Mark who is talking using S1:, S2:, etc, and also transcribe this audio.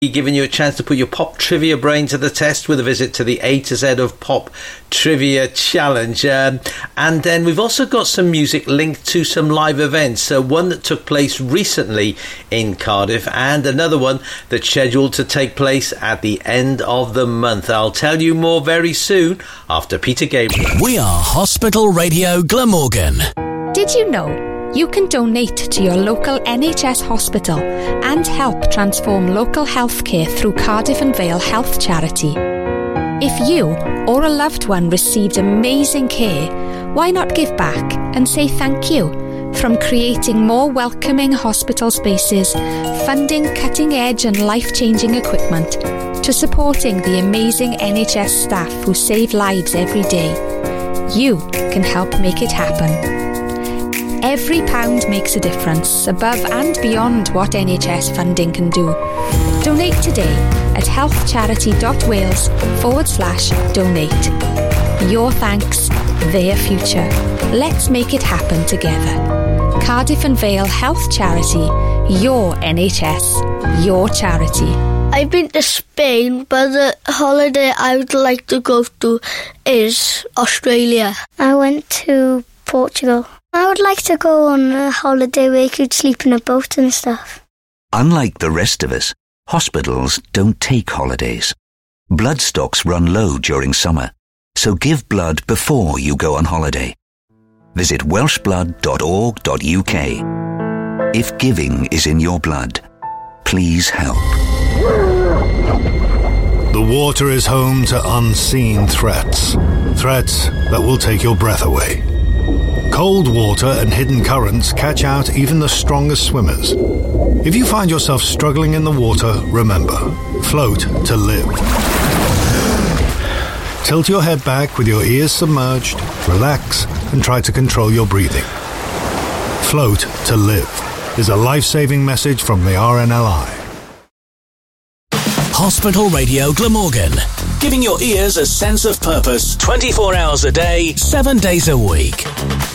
S1: Giving you a chance to put your pop trivia brain to the test with a visit to the A to Z of Pop Trivia Challenge. And then we've also got some music linked to some live events. So one that took place recently in Cardiff and another one that's scheduled to take place at the end of the month. I'll tell you more very soon after Peter Gabriel.
S2: We are Hospital Radio Glamorgan.
S3: Did you know you can donate to your local NHS hospital and help transform local healthcare through Cardiff and Vale Health Charity? If you or a loved one received amazing care, why not give back and say thank you? From creating more welcoming hospital spaces, funding cutting-edge and life-changing equipment, to supporting the amazing NHS staff who save lives every day, you can help make it happen. Every pound makes a difference, above and beyond what NHS funding can do. Donate today at healthcharity.wales/donate. Your thanks, their future. Let's make it happen together. Cardiff and Vale Health Charity. Your NHS. Your charity.
S4: I've been to Spain, but the holiday I would like to go to is Australia.
S5: I went to Portugal. I would like to go on a holiday where you could sleep in a boat and stuff.
S6: Unlike the rest of us, hospitals don't take holidays. Blood stocks run low during summer, so give blood before you go on holiday. Visit welshblood.org.uk. If giving is in your blood, please help.
S7: The water is home to unseen threats. Threats that will take your breath away. Cold water and hidden currents catch out even the strongest swimmers. If you find yourself struggling in the water, remember, float to live. Tilt your head back with your ears submerged, relax, and try to control your breathing. Float to live is a life-saving message from the RNLI.
S2: Hospital Radio Glamorgan, giving your ears a sense of purpose 24 hours a day, 7 days a week.